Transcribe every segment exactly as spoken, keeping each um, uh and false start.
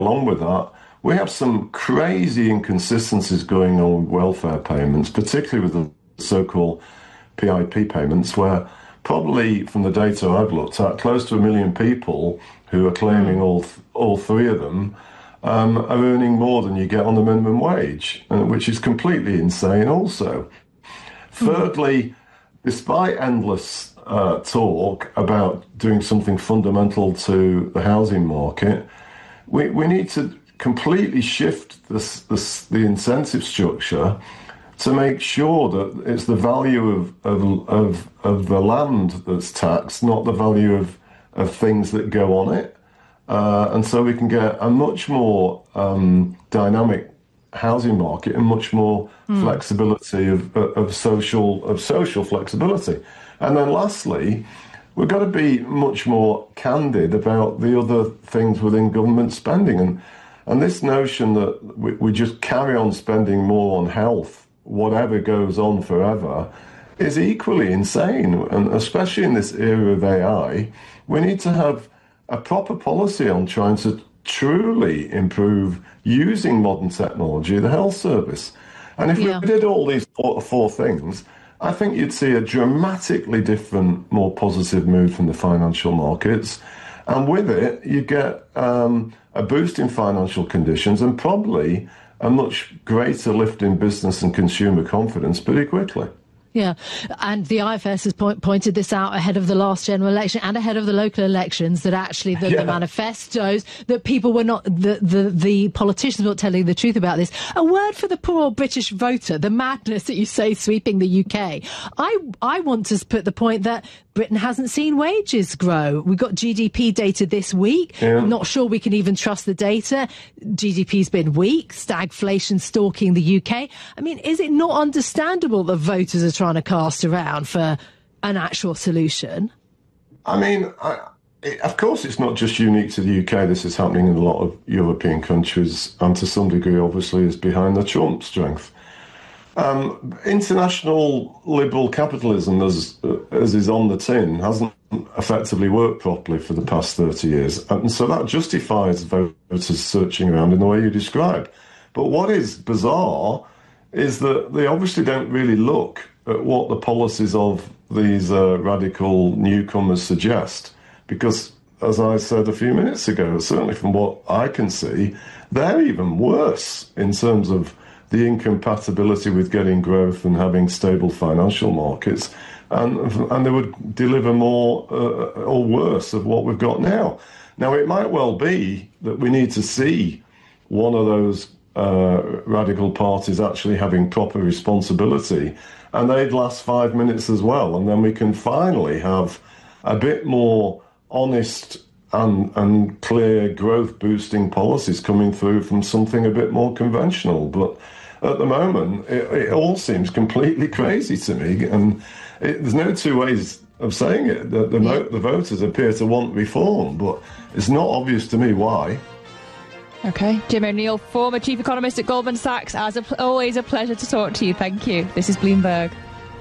along with that, we have some crazy inconsistencies going on with welfare payments, particularly with the so-called P I P payments, where probably from the data I've looked at, close to a million people who are claiming mm. all th- all three of them um, are earning more than you get on the minimum wage, uh, which is completely insane also. Mm. Thirdly, despite endless uh, talk about doing something fundamental to the housing market, we, we need to completely shift this, this, the incentive structure to make sure that it's the value of, of, of, of the land that's taxed, not the value of, of things that go on it. Uh, and so we can get a much more um, dynamic housing market and much more mm. flexibility of, of social of social flexibility. And then lastly, we've got to be much more candid about the other things within government spending. And, and this notion that we, we just carry on spending more on health, whatever goes on forever, is equally insane. And especially in this era of A I, we need to have a proper policy on trying to truly improve using modern technology, the health service. And if yeah. we did all these four, four things, I think you'd see a dramatically different, more positive mood from the financial markets. And with it, you get um, a boost in financial conditions and probably a much greater lift in business and consumer confidence pretty quickly. Yeah, and the I F S has point, pointed this out ahead of the last general election and ahead of the local elections, that actually the, yeah. the manifestos, that people were not, the, the, the politicians were not telling the truth about this. A word for the poor old British voter, the madness that you say sweeping the U K. I, I want to put the point that Britain hasn't seen wages grow. We got G D P data this week. Yeah. I'm not sure we can even trust the data. G D P's been weak, stagflation stalking the U K. I mean, is it not understandable that voters are trying to cast around for an actual solution? I mean, I, it, of course, it's not just unique to the U K. This is happening in a lot of European countries, and to some degree, obviously, is behind the Trump strength. Um, international liberal capitalism, as as is on the tin, hasn't effectively worked properly for the past thirty years. And so that justifies voters searching around in the way you describe. But what is bizarre is that they obviously don't really look at what the policies of these uh, radical newcomers suggest. Because, as I said a few minutes ago, certainly from what I can see, they're even worse in terms of the incompatibility with getting growth and having stable financial markets, and and they would deliver more uh, or worse of what we've got now. Now, it might well be that we need to see one of those uh, radical parties actually having proper responsibility, and they'd last five minutes as well, and then we can finally have a bit more honest and, and clear growth-boosting policies coming through from something a bit more conventional. But at the moment, it, it all seems completely crazy to me, and it, there's no two ways of saying it. The, the, yeah. the voters appear to want reform, but it's not obvious to me why. OK, Jim O'Neill, former chief economist at Goldman Sachs. As a, always a pleasure to talk to you. Thank you. This is Bloomberg.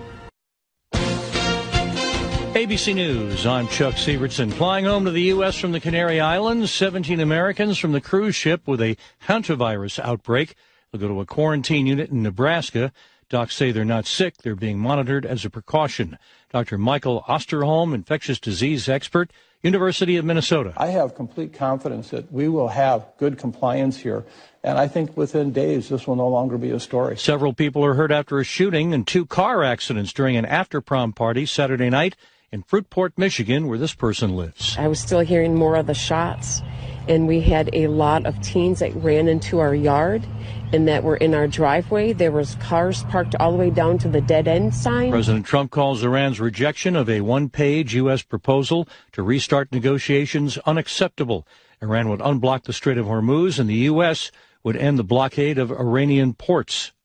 A B C News, I'm Chuck Sievertson. Flying home to the U S from the Canary Islands, seventeen Americans from the cruise ship with a hantavirus outbreak. They'll go to a quarantine unit in Nebraska. Docs say they're not sick. They're being monitored as a precaution. Doctor Michael Osterholm, infectious disease expert, University of Minnesota. I have complete confidence that we will have good compliance here. And I think within days, this will no longer be a story. Several people are hurt after a shooting and two car accidents during an after-prom party Saturday night in Fruitport, Michigan, where this person lives. I was still hearing more of the shots, and we had a lot of teens that ran into our yard and that were in our driveway. There was cars parked all the way down to the dead end sign. President Trump calls Iran's rejection of a one-page U S proposal to restart negotiations unacceptable. Iran would unblock the Strait of Hormuz, and the U S would end the blockade of Iranian ports.